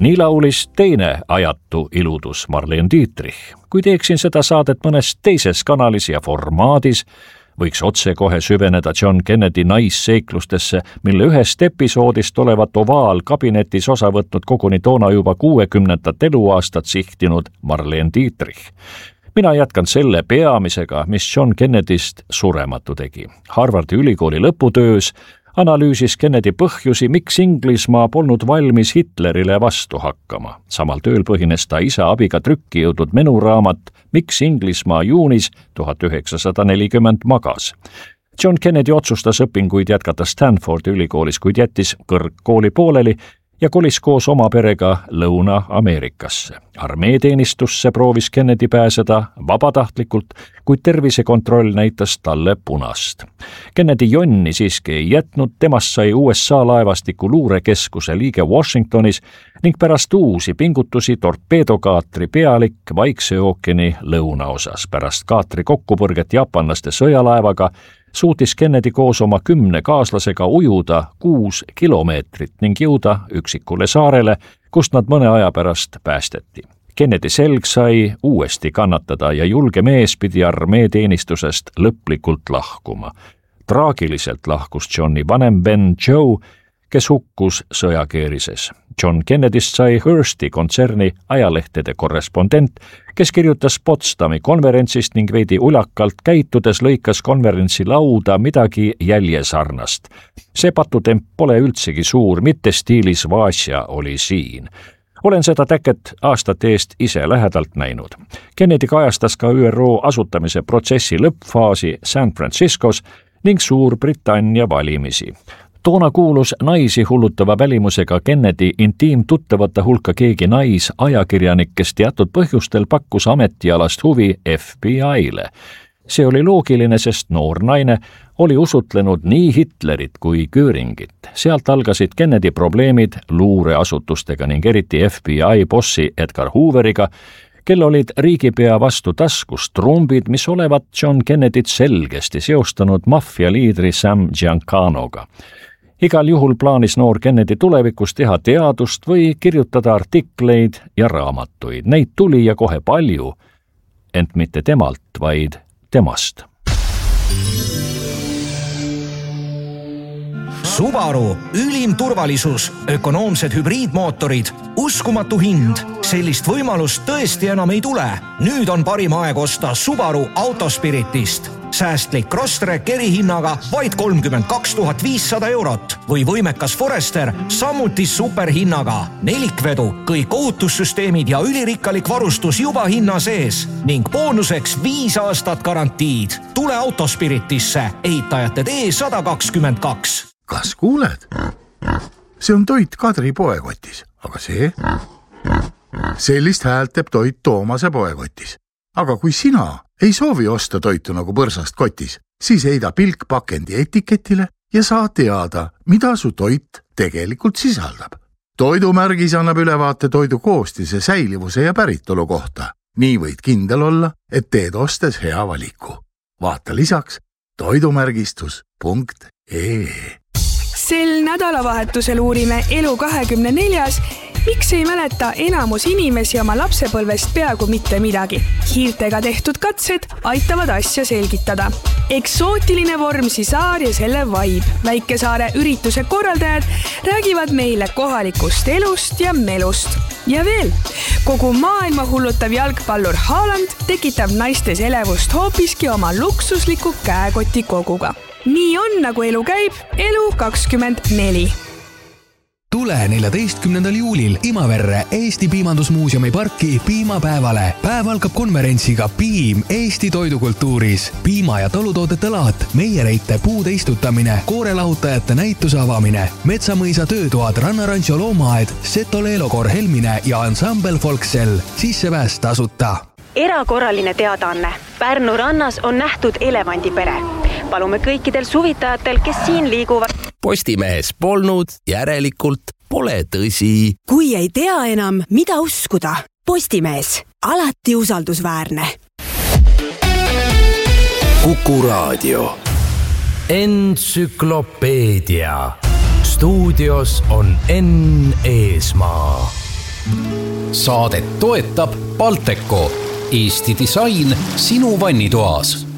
Nii laulis teine ajatu iludus Marlene Dietrich. Kui teeksin seda saadet mõnes teises kanalis ja formaadis, võiks otsekohe süveneda John Kennedy naisseiklustesse, mille ühest episoodist olevat ovaalkabinetis osa võtnud koguni toona juba 60. eluaastat sihtinud Marlene Dietrich. Mina jätkan selle peamisega, mis John Kennedyst surematu tegi. Harvardi ülikooli lõputöös analüüsis Kennedy põhjusi, miks Inglismaa polnud valmis Hitlerile vastu hakkama. Samal tööl põhines ta isa abiga trükki jõudnud menuraamat Miks Inglismaa juunis 1940 magas. John Kennedy otsustas õpinguid jätkata Stanfordi ülikoolis, kuid jättis kõrgkooli pooleli ja kolis koos oma perega Lõuna-Ameerikasse. Armeeteenistusse proovis Kennedy pääseda vabatahtlikult, kuid tervisekontroll näitas talle punast. Kennedy jonni siiski ei jätnud, temast sai USA laevastiku luurekeskuse liige Washingtonis ning pärast uusi pingutusi torpeedokaatri pealik Vaikse ookeani lõunaosas. Pärast kaatri kokkupõrget jaapanlaste sõjalaevaga suutis Kennedy koos oma 10 kaaslasega ujuda 6 kilomeetrit ning jõuda üksikule saarele, kust nad mõne aja pärast päästeti. Kennedy selg sai uuesti kannatada ja julge mees pidi armeeteenistusest lõplikult lahkuma. Traagiliselt lahkus Johni vanem venn Joe, kes hukkus sõjakeerises. John Kennedyst sai Hearsti kontserni ajalehtede korrespondent, kes kirjutas Potsdami konverentsist ning veidi ulakalt käitudes lõikas konverentsi lauda midagi jäljesarnast. See patutemp pole üldsegi suur, mitte stiilis Vasja oli siin. Olen seda täket aastate eest ise lähedalt näinud. Kennedy kajastas ka ÜRO asutamise protsessi lõppfaasi San Franciscos ning Suurbritannia valimisi. Toona kuulus naisi hullutava välimusega Kennedy intiimtuttavate hulka keegi naisajakirjanik, kes teatud põhjustel pakkus ametialast huvi FBI-le. See oli loogiline, sest noor naine oli usutlenud nii Hitlerit kui Göringit. Sealt algasid Kennedy probleemid luureasutustega ning eriti FBI bossi Edgar Hooveriga, kel olid riigipea vastu taskus trumbid, mis olevat John Kennedyt selgesti seostanud maffialiidri Sam Giancanoga. Igal juhul plaanis noor Kennedy tulevikus teha teadust või kirjutada artikleid ja raamatuid. Neid tuli ja kohe palju, ent mitte temalt, vaid temast. Subaru, ülim turvalisus, ökonoomsed hübriidmootorid, uskumatu hind. Sellist võimalust tõesti enam ei tule. Nüüd on parim aeg osta Subaru Autospiritist. Säästlik Crosstrek erihinnaga vaid 32 500 eurot või võimekas Forester samuti superhinnaga. Nelikvedu, kõik ohutussüsteemid ja ülirikkalik varustus juba hinna sees ning boonuseks 5 aastat garantiid. Tule Autospiritisse, ehitajate tee 122. Kas kuuled? See on toit Kadri poekotis, aga see? Sellist häält teeb toit Toomase poekotis. Aga kui sina ei soovi osta toitu nagu põrsast kotis, siis heida pilk pakendi etiketile ja saa teada, mida su toit tegelikult sisaldab. Toidumärgis annab ülevaate toidu koostise, säilivuse ja päritolu kohta. Nii võid kindel olla, et teed ostes hea valiku. Vaata lisaks toidumärgistus.ee. Sel nädalavahetusel uurime Elu24, miks ei mäleta enamus inimesi oma lapsepõlvest peaaegu mitte midagi. Hiirtega tehtud katsed aitavad asja selgitada. Eksootiline Vormsi saar ja selle vibe. Väikesaare ürituse korraldajad räägivad meile kohalikust elust ja melust. Ja veel, kogu maailma hullutav jalgpallur Haaland tekitab naistes elevust hoopiski oma luksusliku käekoti koguga. Nii on, nagu elu käib, Elu24. Tule 14. juulil Imaverre Eesti Piimandusmuuseumi parki piimapäevale. Päev algab konverentsiga Piim Eesti toidukultuuris. Piima- ja talutoodete laat, meiereite puude istutamine, koorelahutajate näituse avamine, Metsamõisa töötoad, Rannarancho loomaaed, Seto Leelokor Helmine ja Ansambel Folksel. Sissepääs tasuta. Erakorraline teadaanne. Pärnu rannas on nähtud elevandipere. Palume kõikidel suvitajatel, kes siin liiguvad. Postimehes polnud, järelikult pole tõsi. Kui ei tea enam, mida uskuda, Postimees, alati usaldusväärne. Kuku Raadio. Entsüklopeedia. Stuudios on Enn Eesmaa. Saadet toetab Balteco, Eesti disain sinu vannitoas.